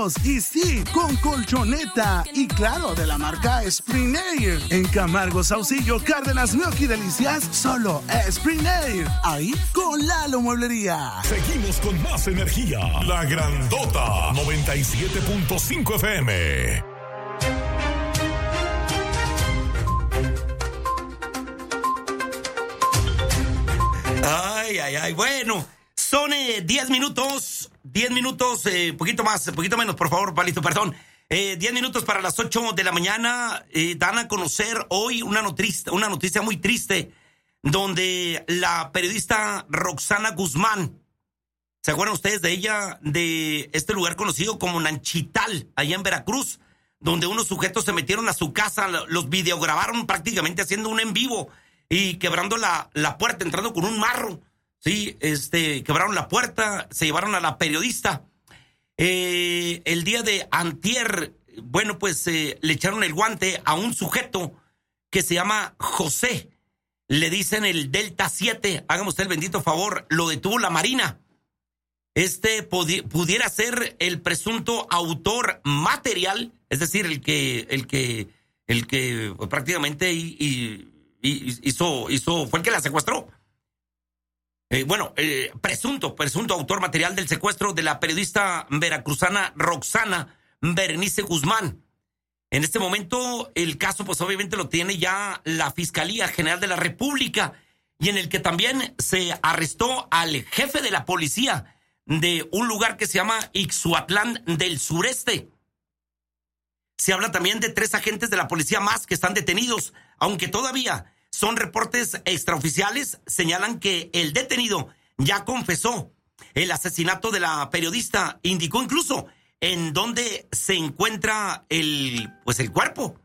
cómodos y sí, con colchoneta y claro, de la marca Spring Air. En Camargo, Saucillo, Cárdenas, Gnocchi Delicias, solo Spring Air. Ahí con Lalo Mueblería. Seguimos con más energía. La Grandota 97.5 FM. Ay, bueno, son 10 minutos, poquito menos, por favor, Palito, perdón. 10 minutos para las 8 de la mañana, dan a conocer hoy una noticia muy triste, donde la periodista Roxana Guzmán, ¿se acuerdan ustedes de ella, de este lugar conocido como Nanchital, allá en Veracruz, donde unos sujetos se metieron a su casa, los videograbaron prácticamente haciendo un en vivo y quebrando la puerta, entrando con un marro? Sí, quebraron la puerta, se llevaron a la periodista. El día de antier, bueno, pues le echaron el guante a un sujeto que se llama José. Le dicen el Delta 7, hágame usted el bendito favor, lo detuvo la Marina. Pudiera ser el presunto autor material, es decir, el que prácticamente hizo, fue el que la secuestró. Presunto autor material del secuestro de la periodista veracruzana Roxana Berenice Guzmán. En este momento, el caso, pues obviamente lo tiene ya la Fiscalía General de la República, y en el que también se arrestó al jefe de la policía de un lugar que se llama Ixhuatlán del Sureste. Se habla también de 3 agentes de la policía más que están detenidos, aunque todavía son reportes extraoficiales. Señalan que el detenido ya confesó el asesinato de la periodista, indicó incluso en dónde se encuentra el cuerpo.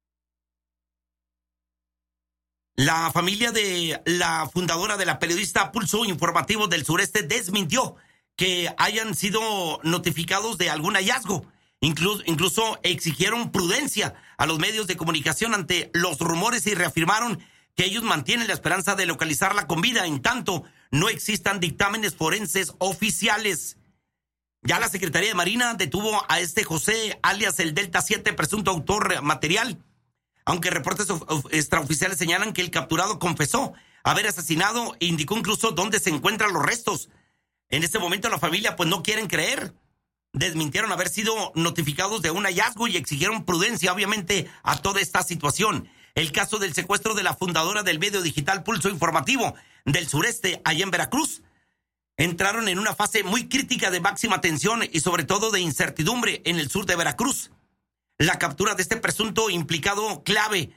La familia de la fundadora de la periodista Pulso Informativo del Sureste desmintió que hayan sido notificados de algún hallazgo. Incluso exigieron prudencia a los medios de comunicación ante los rumores y reafirmaron que ellos mantienen la esperanza de localizarla con vida en tanto no existan dictámenes forenses oficiales. Ya la Secretaría de Marina detuvo a José, alias el Delta 7, presunto autor material, aunque reportes extraoficiales señalan que el capturado confesó haber asesinado e indicó incluso dónde se encuentran los restos. En este momento la familia pues no quieren creer. Desmintieron haber sido notificados de un hallazgo y exigieron prudencia, obviamente, a toda esta situación. El caso del secuestro de la fundadora del medio digital Pulso Informativo del Sureste, allá en Veracruz, entraron en una fase muy crítica de máxima tensión y sobre todo de incertidumbre en el sur de Veracruz. La captura de este presunto implicado clave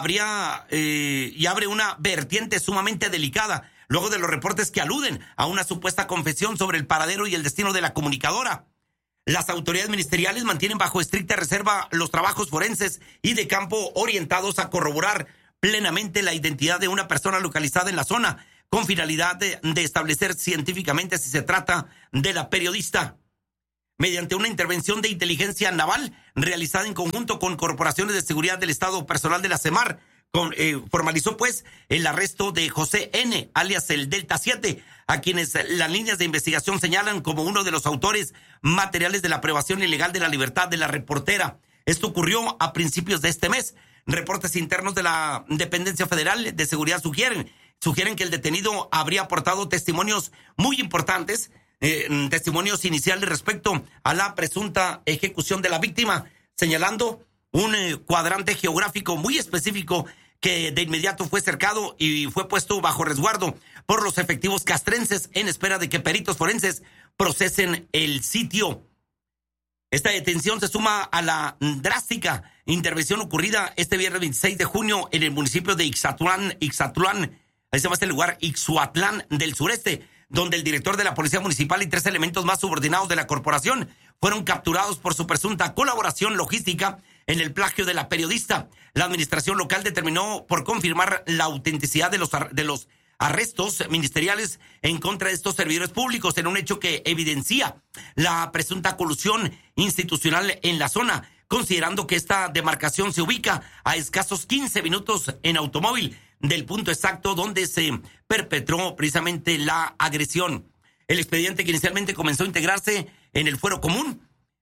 abre una vertiente sumamente delicada, luego de los reportes que aluden a una supuesta confesión sobre el paradero y el destino de la comunicadora. Las autoridades ministeriales mantienen bajo estricta reserva los trabajos forenses y de campo orientados a corroborar plenamente la identidad de una persona localizada en la zona, con finalidad de establecer científicamente si se trata de la periodista. Mediante una intervención de inteligencia naval realizada en conjunto con corporaciones de seguridad del Estado, personal de la CEMAR, formalizó pues el arresto de José N., alias el Delta 7, a quienes las líneas de investigación señalan como uno de los autores materiales de la privación ilegal de la libertad de la reportera. Esto ocurrió a principios de este mes. Reportes internos de la Dependencia Federal de Seguridad sugieren que el detenido habría aportado testimonios muy importantes, testimonios iniciales respecto a la presunta ejecución de la víctima, señalando un cuadrante geográfico muy específico que de inmediato fue cercado y fue puesto bajo resguardo por los efectivos castrenses en espera de que peritos forenses procesen el sitio. Esta detención se suma a la drástica intervención ocurrida este viernes 26 de junio en el municipio de Ixhuatlán, ahí se llama este lugar, Ixhuatlán del Sureste, donde el director de la Policía Municipal y 3 elementos más subordinados de la corporación fueron capturados por su presunta colaboración logística en el plagio de la periodista. La administración local determinó por confirmar la autenticidad de los arrestos ministeriales en contra de estos servidores públicos en un hecho que evidencia la presunta colusión institucional en la zona, considerando que esta demarcación se ubica a escasos 15 minutos en automóvil del punto exacto donde se perpetró precisamente la agresión. El expediente, que inicialmente comenzó a integrarse en el fuero común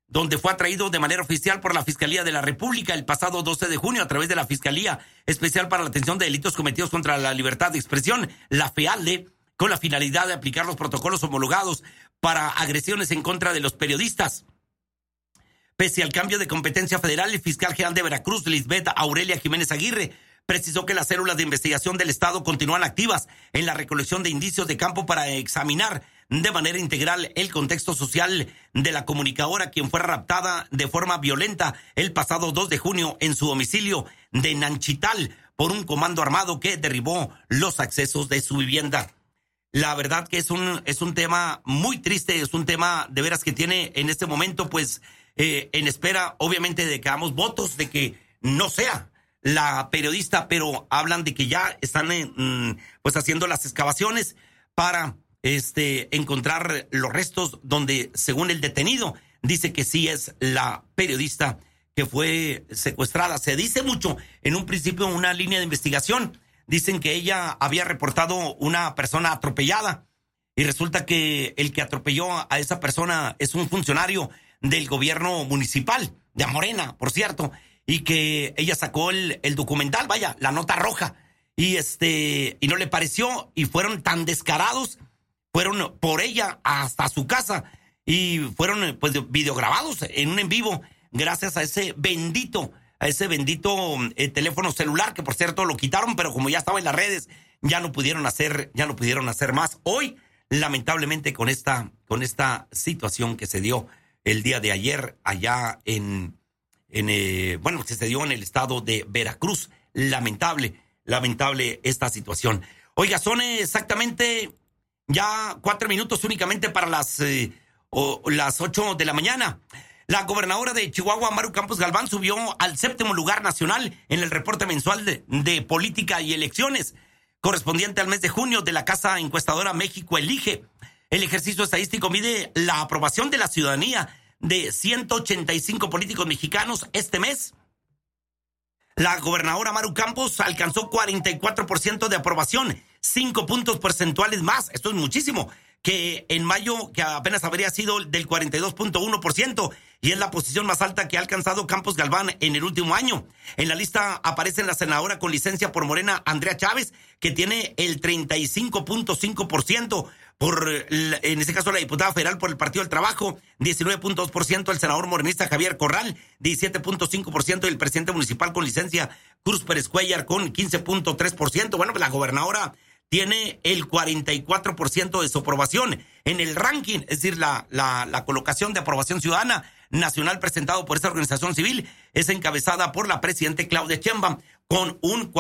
donde fue atraído de manera oficial por la Fiscalía de la República el pasado 12 de junio a través de la Fiscalía Especial para la Atención de Delitos Cometidos contra la Libertad de Expresión, la FEALDE, con la finalidad de aplicar los protocolos homologados para agresiones en contra de los periodistas. Pese al cambio de competencia federal, el fiscal general de Veracruz, Lisbeth Aurelia Jiménez Aguirre, precisó que las células de investigación del Estado continúan activas en la recolección de indicios de campo para examinar de manera integral el contexto social de la comunicadora, quien fue raptada de forma violenta el pasado 2 de junio en su domicilio de Nanchital por un comando armado que derribó los accesos de su vivienda. La verdad que es un tema muy triste, es un tema de veras que tiene en este momento, pues, en espera, obviamente, de que hagamos votos de que no sea la periodista, pero hablan de que ya están pues haciendo las excavaciones para encontrar los restos donde, según el detenido, dice que sí es la periodista que fue secuestrada. Se dice mucho en un principio una línea de investigación. Dicen que ella había reportado una persona atropellada y resulta que el que atropelló a esa persona es un funcionario del gobierno municipal de Morena, por cierto, y que ella sacó el documental, vaya, la nota roja, y no le pareció, y fueron tan descarados, fueron por ella hasta su casa y fueron pues videograbados en un en vivo gracias a ese bendito teléfono celular, que por cierto lo quitaron, pero como ya estaba en las redes, ya no pudieron hacer más. Hoy, lamentablemente, con esta situación que se dio el día de ayer allá que se dio en el estado de Veracruz. Lamentable esta situación. Oiga, son exactamente ya 4 minutos únicamente para las 8 de la mañana. La gobernadora de Chihuahua, Maru Campos Galván, subió al 7º lugar nacional en el reporte mensual de política y elecciones, correspondiente al mes de junio de la casa encuestadora México Elige. El ejercicio estadístico mide la aprobación de la ciudadanía de 185 políticos mexicanos este mes. La gobernadora Maru Campos alcanzó 44% de aprobación, 5 puntos porcentuales más, esto es muchísimo, que en mayo, que apenas habría sido del 42.1%, y es la posición más alta que ha alcanzado Campos Galván en el último año. En la lista aparece la senadora con licencia por Morena, Andrea Chávez, que tiene el 35.5%, en este caso la diputada federal por el Partido del Trabajo, 19.2%, el senador morenista Javier Corral, 17.5%, y el presidente municipal con licencia Cruz Pérez Cuellar con 15.3%. Bueno, pues la gobernadora tiene el 44% de su aprobación. En el ranking, es decir, la colocación de aprobación ciudadana nacional presentado por esta organización civil, es encabezada por la presidenta Claudia Sheinbaum con un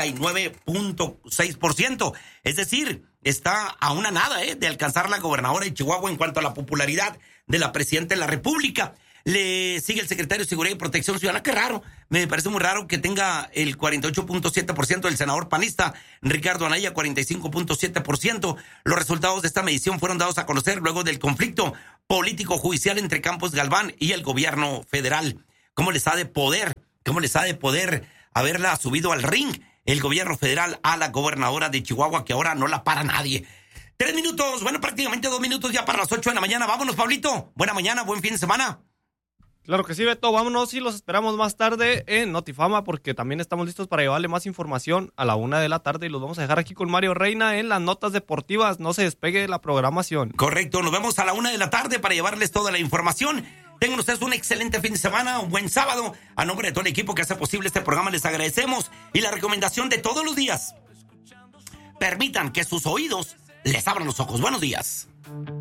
49.6%. Es decir, está a una nada de alcanzar la gobernadora de Chihuahua en cuanto a la popularidad de la presidenta de la República. Le sigue el secretario de Seguridad y Protección Ciudadana. Qué raro, me parece muy raro que tenga el 48.7% el senador panista Ricardo Anaya, 45.7%. Los resultados de esta medición fueron dados a conocer luego del conflicto político judicial entre Campos Galván y el gobierno federal. ¿Cómo les ha de poder haberla subido al ring el gobierno federal a la gobernadora de Chihuahua, que ahora no la para nadie? 3 minutos, bueno, prácticamente 2 minutos ya para las 8 de la mañana. Vámonos, Pablito. Buena mañana, buen fin de semana. Claro que sí, Beto, vámonos y los esperamos más tarde en Notifama, porque también estamos listos para llevarle más información a la 1 de la tarde y los vamos a dejar aquí con Mario Reina en las notas deportivas. No se despegue la programación. Correcto, nos vemos a la 1 de la tarde para llevarles toda la información. Tengan ustedes un excelente fin de semana, un buen sábado. A nombre de todo el equipo que hace posible este programa les agradecemos, y la recomendación de todos los días: permitan que sus oídos les abran los ojos. Buenos días.